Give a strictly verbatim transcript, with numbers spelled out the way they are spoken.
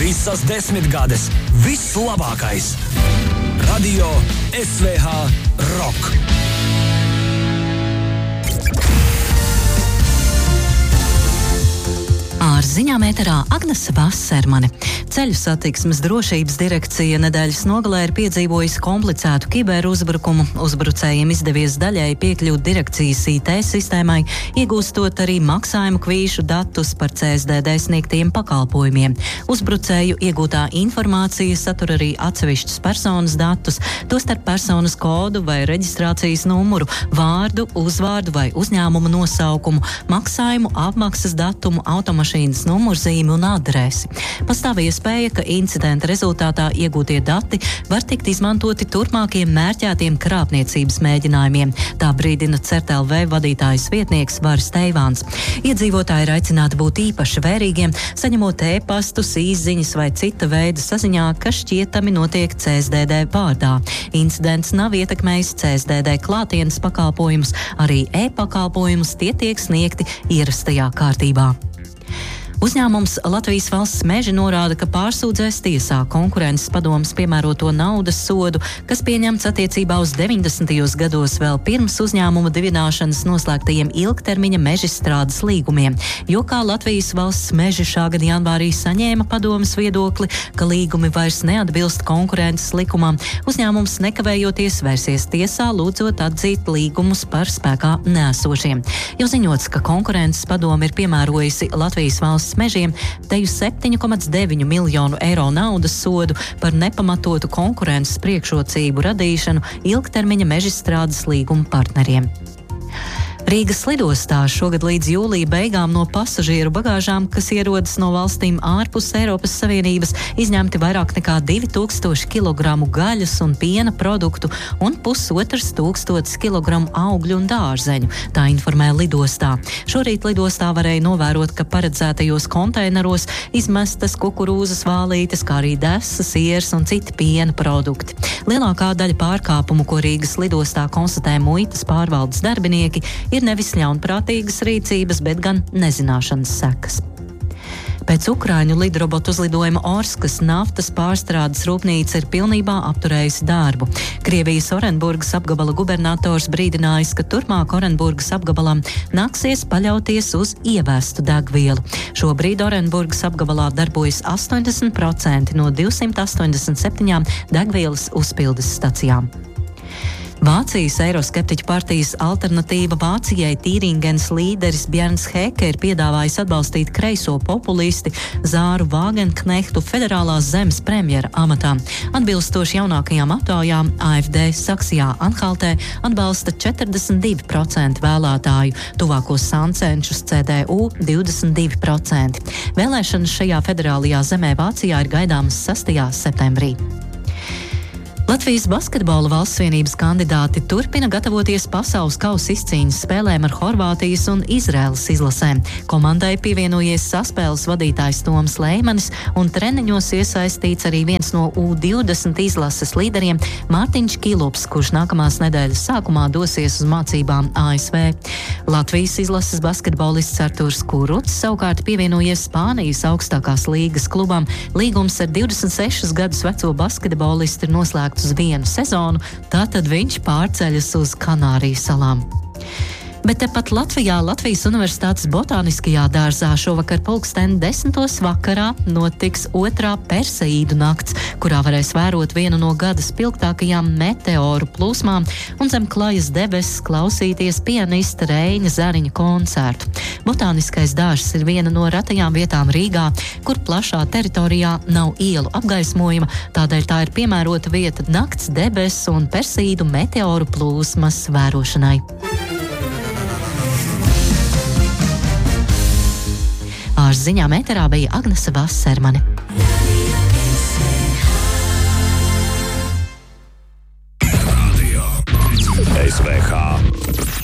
Visas desmitgades, viss labākais. Radio S V H Rock. Ar ziņām ēterā Agnese Vasermane. Ceļu satiksmes drošības direkcija nedēļas nogalē ir piedzīvojusi komplicētu kiberuzbrukumu. Uzbrucējiem izdevies daļēji piekļūt direkcijas I T sistēmai, iegūstot arī maksājumu kvīšu datus par C S D D sniegtiem pakalpojumiem. Uzbrucēju iegūtā informācija satur arī atsevišķus personas datus, tostarp personas kodu vai reģistrācijas numuru, vārdu, uzvārdu vai uzņēmuma nosaukumu, maksājumu apmaksas datumu, automašīnas numurzīmi un adresi. Pastāv iespēja, ka incidenta rezultātā iegūtie dati var tikt izmantoti turpmākiem mērķētiem krāpniecības mēģinājumiem. Tā brīdina C E R T L V vadītājas vietnieks Varis Teivāns. Iedzīvotāji ir aicināti būt īpaši vērīgiem, saņemot e-pastus, īsziņas vai cita veida saziņā, kas šķietami notiek C S D D vārdā. Incidents nav ietekmējis C S D D klātienes pakalpojumus, arī e-pakalpojumus tie tiek sniegti ierastajā kārtībā. Uzņēmums Latvijas Valsts meži norāda, ka pārsūdzēs tiesā konkurences padomes piemēroto naudas sodu, kas pieņemts attiecībā uz deviņdesmitajos gados vēl pirms uzņēmuma dibināšanas noslēgtajiem ilgtermiņa mežstrādes līgumiem, jo kā Latvijas Valsts meži šā gada janvārī saņēma padomes viedokli, ka līgumi vairs neatbilst konkurences likumam, uzņēmums nekavējoties vērsies tiesā, lūdzot atzīt līgumus par spēkā neesošiem. Jau ziņots, ka konkurences padome ir piemērojusi Latvijas Valsts mežiem teju septiņu komats deviņu miljonu eiro naudas sodu par nepamatotu konkurences priekšrocību radīšanu ilgtermiņa mežstrādes līguma partneriem. Rīgas lidostā šogad līdz jūlija beigām no pasažieru bagāžām, kas ierodas no valstīm ārpus Eiropas Savienības, izņemti vairāk nekā divi tūkstoši kilogramu gaļas un piena produktu un pusotrs tūkstotis kilogramu augļu un dārzeņu, tā informē lidostā. Šorīt lidostā varēja novērot, ka paredzētajos konteineros izmestas kukurūzas vālītes, kā arī desas, siers un citi piena produkti. Lielākā daļa pārkāpumu, ko Rīgas lidostā konstatē muitas pārvaldes darbinieki, ir nevis ļaunprātīgas rīcības, bet gan nezināšanas sekas. Pēc Ukraiņu lidrobotu uzlidojuma Orskas naftas pārstrādes rūpnīca ir pilnībā apturējusi darbu. Krievijas Orenburgas apgabala gubernators brīdinājis, ka turpmāk Orenburgas apgabalam nāksies paļauties uz ievestu degvielu. Šobrīd Orenburgas apgabalā darbojas astoņdesmit procenti no divsimt astoņdesmit septiņām degvielas uzpildes stacijām. Vācijas eiroskeptiķu partijas Alternatīva Vācijai Tīringens līderis Bjerns Heke ir piedāvājis atbalstīt kreiso populisti Zāru Vāgenknehtu federālās zemes premjera amatā. Atbilstoši jaunākajām aptaujām A F D Saksijā Anhaltē atbalsta četrdesmit divi procenti vēlētāju, tuvākos sancenšus C D U divdesmit divi procenti. Vēlēšanas šajā federālajā zemē Vācijā ir gaidāmas sastajā septembrī. Latvijas basketbola valsts vienības kandidāti turpina gatavoties pasaules kausa izcīņas spēlēm ar Horvātijas un Izraēlas izlasēm. Komandai pievienojies saspēles vadītājs Toms Leimanis un treniņos iesaistīts arī viens no U divdesmit izlases līderiem Mārtiņš Kilups, kurš nākamās nedēļas sākumā dosies uz mācībām A S V. Latvijas izlases basketbolists Arturs Kuruts savukārt pievienojies Spānijas augstākās līgas klubam. Līgums ar divdesmit sešus gadus veco basketbolistu ir noslēgts uz vienu sezonu, tātad viņš pārceļas uz Kanāriju salām. Bet tepat Latvijā Latvijas Universitātes botāniskajā dārzā šovakar pulksten desmitos vakarā notiks otrā Perseīdu nakts, kurā varēs vērot vienu no gada spilgtākajām meteoru plūsmām un zem klajas debesis klausīties pianista Reiņa Zariņa koncertu. Botāniskais dārzs ir viena no retajām vietām Rīgā, kur plašā teritorijā nav ielu apgaismojuma, tādēļ tā ir piemērota vieta nakts debesu un Perseīdu meteoru plūsmas vērošanai. Ar ziņām ēterā bija Agnese Vasermane.